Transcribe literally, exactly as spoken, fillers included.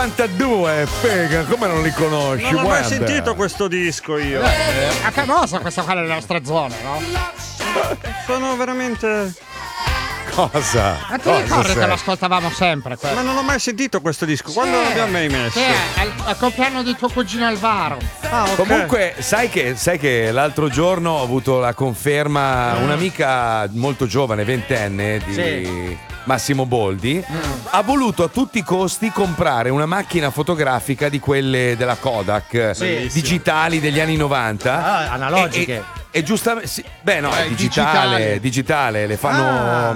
novantadue, Pega, come non li conosci? Non ho mai Guarda. sentito questo disco io. Eh, è famosa questa qua nelle nostre zone, no? Sono veramente. Cosa? Ma ti Cosa ricordi sei? che lo ascoltavamo sempre? quello? Ma non ho mai sentito questo disco. Quando Sì. l'abbiamo mai messo? Sì, al, al compleanno di tuo cugino Alvaro. Ah, ok. Comunque, sai che, sai che l'altro giorno ho avuto la conferma, un'amica molto giovane, ventenne, di Sì. Massimo Boldi, ha voluto a tutti i costi comprare una macchina fotografica di quelle della Kodak, Sì. digitali degli anni novanta. Ah, analogiche. E, e- e giustamente, sì, beh no, è Eh, digitale, digitali. digitale, le fanno... Ah.